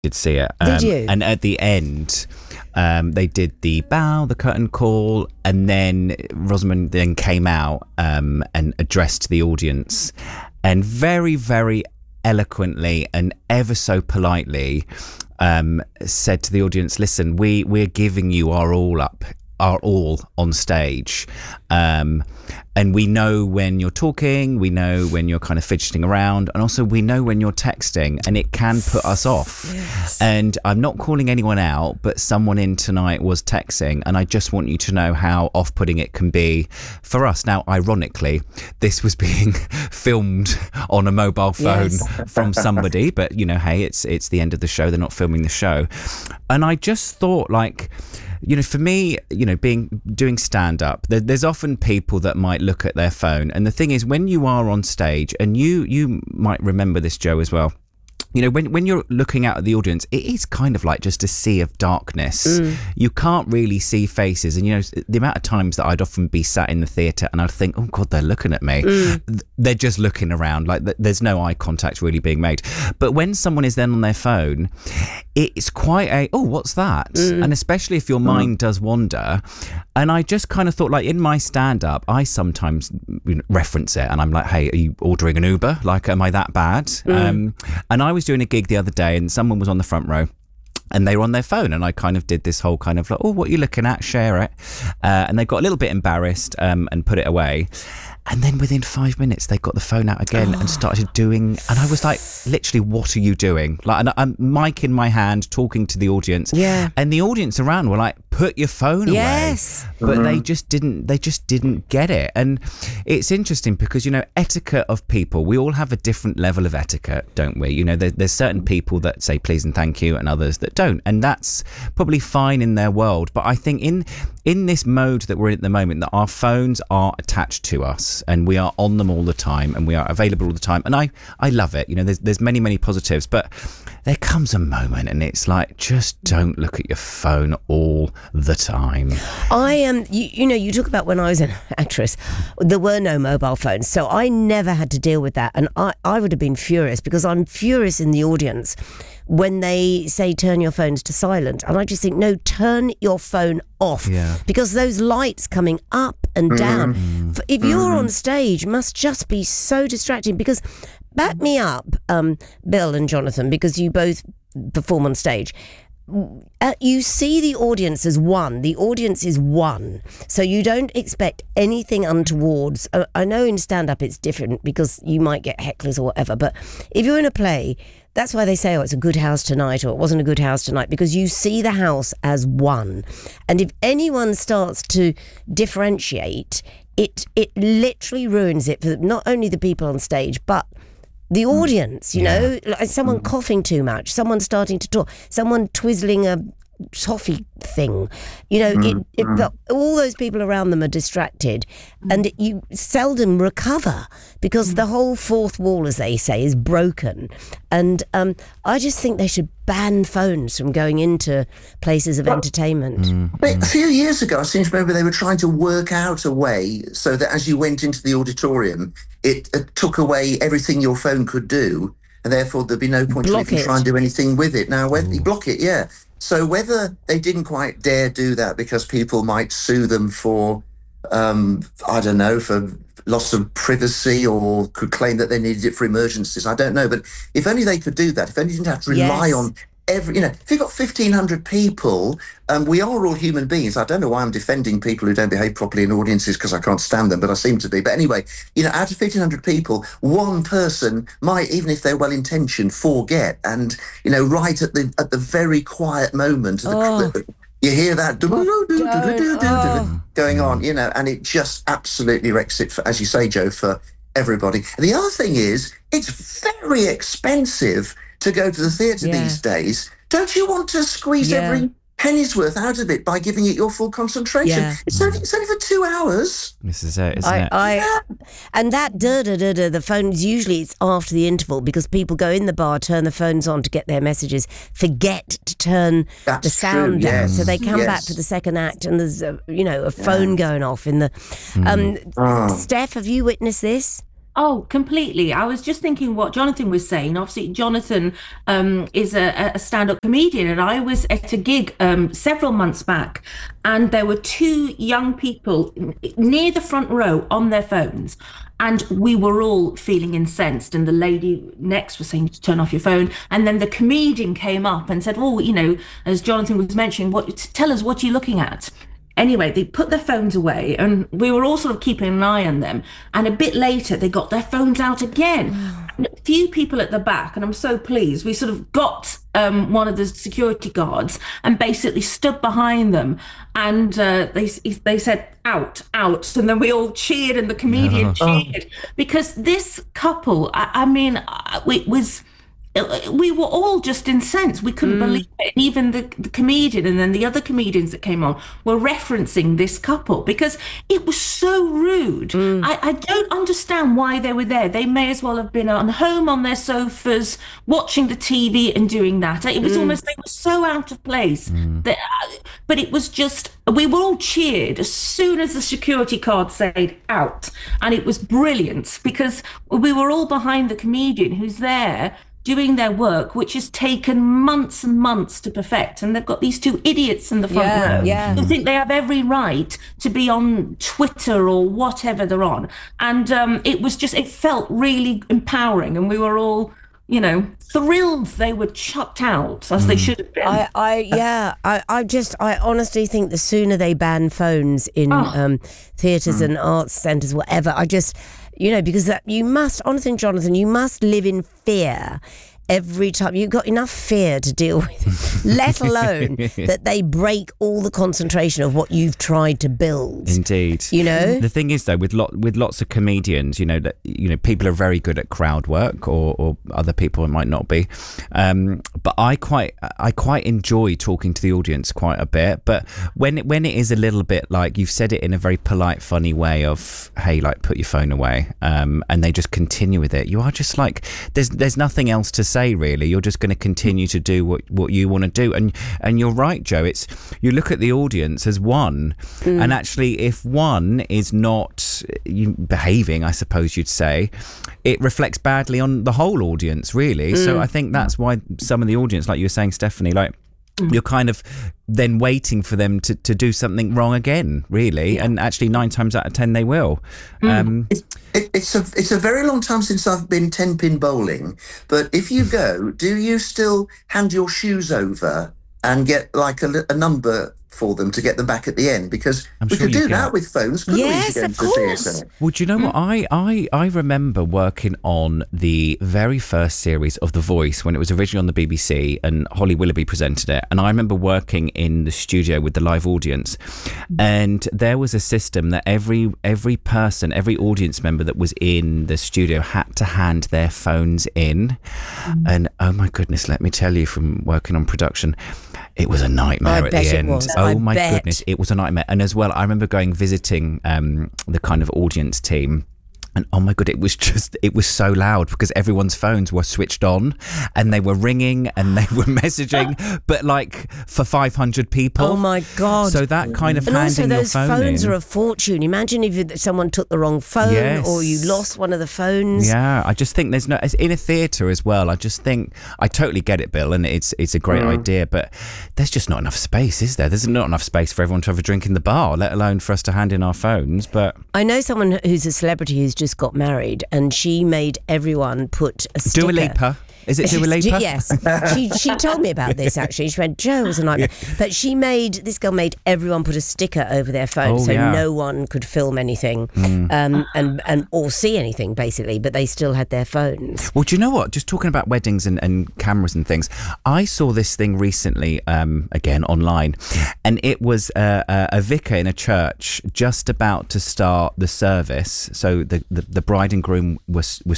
did see it. Did you? And at the end, they did the bow, the curtain call, and then Rosamund then came out and addressed the audience, and very, very eloquently and ever so politely said to the audience, listen, we're giving you our all on stage, and we know when you're talking, we know when you're kind of fidgeting around, and also we know when you're texting, and it can put us off. Yes. And I'm not calling anyone out, but someone in tonight was texting, and I just want you to know how off-putting it can be for us. Now, ironically, this was being filmed on a mobile phone from somebody, but you know, hey, it's the end of the show, they're not filming the show. And I just thought, like, you know, for me, you know, doing stand-up, there's often people that might look at their phone. And the thing is, when you are on stage, and you might remember this, Joe, as well, you know, when you're looking out at the audience, it is kind of like just a sea of darkness. You can't really see faces. And, you know, the amount of times that I'd often be sat in the theatre and I'd think, oh, God, they're looking at me. They're just looking around. Like, there's no eye contact really being made. But when someone is then on their phone, it's quite oh, what's that? And especially if your mind does wander. And I just kind of thought, like, in my stand-up, I sometimes reference it. And I'm like, hey, are you ordering an Uber? Like, am I that bad? And I was doing a gig the other day and someone was on the front row and they were on their phone, and I kind of did this whole kind of like, oh, what are you looking at? Share it. And they got a little bit embarrassed and put it away. And then within 5 minutes, they got the phone out again and started doing, and I was like, literally, what are you doing? Like, and I'm mic in my hand, talking to the audience. Yeah. And the audience around were like, put your phone away. Yes. But they just didn't get it. And it's interesting because, you know, etiquette of people, we all have a different level of etiquette, don't we? You know, there's certain people that say please and thank you and others that don't. And that's probably fine in their world. But I think in this mode that we're in at the moment, that our phones are attached to us and we are on them all the time and we are available all the time. And I love it. You know, there's many, many positives, but there comes a moment and it's like, just don't look at your phone all the time. I am, you know, you talk about when I was an actress, there were no mobile phones, so I never had to deal with that. And I would have been furious, because I'm furious in the audience when they say turn your phones to silent. And I just think, no, turn your phone off. Yeah. Because those lights coming up and down, if you're on stage, must just be so distracting. Because back me up, Bill and Jonathan, because you both perform on stage. You see the audience as one. The audience is one. So you don't expect anything untowards. I know in stand-up it's different because you might get hecklers or whatever, but if you're in a play, that's why they say, oh, it's a good house tonight, or it wasn't a good house tonight, because you see the house as one. And if anyone starts to differentiate, it literally ruins it for not only the people on stage, but the audience, you know, like someone coughing too much, someone starting to talk, someone twizzling a toffee thing, you know, all those people around them are distracted, and you seldom recover because the whole fourth wall, as they say, is broken. And I just think they should ban phones from going into places of entertainment. But a few years ago, I seem to remember they were trying to work out a way so that as you went into the auditorium, it took away everything your phone could do, and therefore there'd be no point in even trying to do anything with it. Now, whether you block it, So whether they didn't quite dare do that because people might sue them for, I don't know, for loss of privacy, or could claim that they needed it for emergencies, I don't know. But if only they could do that, if only they didn't have to rely on every, you know, if you've got 1,500 people, we are all human beings. I don't know why I'm defending people who don't behave properly in audiences, because I can't stand them, but I seem to be. But anyway, you know, out of 1,500 people, one person might, even if they're well-intentioned, forget. And, you know, right at the very quiet moment, you hear that going on, you know, and it just absolutely wrecks it, for, as you say, Joe, for everybody. And the other thing is, it's very expensive to go to the theatre these days. Don't you want to squeeze every penny's worth out of it by giving it your full concentration? It's only for 2 hours. This is it, isn't it? And that the phones, usually it's after the interval, because people go in the bar, turn the phones on to get their messages, forget to turn the sound down, so they come back for the second act and there's a phone going off in the Steph, have you witnessed this? Oh, completely. I was just thinking what Jonathan was saying. Obviously, Jonathan is a stand-up comedian, and I was at a gig several months back, and there were two young people near the front row on their phones, and we were all feeling incensed. And the lady next was saying to turn off your phone, and then the comedian came up and said, "Oh, as Jonathan was mentioning, tell us what you're looking at." Anyway, they put their phones away and we were all sort of keeping an eye on them. And a bit later, they got their phones out again. And a few people at the back, and I'm so pleased, we sort of got one of the security guards and basically stood behind them. And they said, out, out. And then we all cheered and the comedian cheered. Because this couple, it was... We were all just incensed. We couldn't believe it. And even the comedian and then the other comedians that came on were referencing this couple because it was so rude. I don't understand why they were there. They may as well have been home on their sofas, watching the TV and doing that. It was almost, they were so out of place. But it was just, we were all cheered as soon as the security guard said out. And it was brilliant because we were all behind the comedian who's there doing their work, which has taken months and months to perfect. And they've got these two idiots in the front row who think they have every right to be on Twitter or whatever they're on. And it felt really empowering. And we were all, thrilled they were chucked out as they should have been. I honestly think the sooner they ban phones in theatres and arts centres, whatever, because that you must, honestly, Jonathan, you must live in fear every time. You've got enough fear to deal with, let alone that they break all the concentration of what you've tried to build. Indeed. The thing is, though, with lots of comedians, people are very good at crowd work, or other people might not be. But I quite enjoy talking to the audience quite a bit. But when it is a little bit like you've said it in a very polite, funny way of, hey, like put your phone away, and they just continue with it, you are just like, there's nothing else to say. Really, you're just going to continue to do what you want to do, and you're right, Joe. It's, you look at the audience as one, and actually, if one is not behaving, I suppose you'd say, it reflects badly on the whole audience, really. So I think that's why some of the audience, like you were saying, Stephanie, like you're kind of then waiting for them to do something wrong again, really, and actually 9 times out of 10 they will. It's a very long time since I've been 10-pin bowling, but if you go, do you still hand your shoes over and get like a number for them to get them back at the end? Because we could do that with phones, couldn't we? Yes, of course. Well, do you know what? I remember working on the very first series of The Voice when it was originally on the BBC, and Holly Willoughby presented it. And I remember working in the studio with the live audience, and there was a system that every person, every audience member that was in the studio had to hand their phones in. And oh my goodness, let me tell you, from working on production, it was a nightmare at the end. Oh my goodness, it was a nightmare. And as well, I remember visiting the kind of audience team. And oh my God, it was so loud because everyone's phones were switched on and they were ringing and they were messaging, but like for 500 people. Oh my God. So that kind of and handing also your those phone phones in. are a fortune. Imagine if someone took the wrong phone or you lost one of the phones. Yeah, I just think there's no, in a theatre as well, I just think, I totally get it, Bill, and it's a great idea, but there's just not enough space, is there? There's not enough space for everyone to have a drink in the bar, let alone for us to hand in our phones. But I know someone who's a celebrity who's just got married, and she made everyone put a sticker. Dua Lipa. Is it Dua Lipa? Yes. She told me about this, actually. She went, Joe, was a nightmare. But this girl made everyone put a sticker over their phone no one could film anything and or see anything, basically, but they still had their phones. Well, do you know what? Just talking about weddings and cameras and things, I saw this thing recently, again, online, and it was a vicar in a church just about to start the service. So the bride and groom was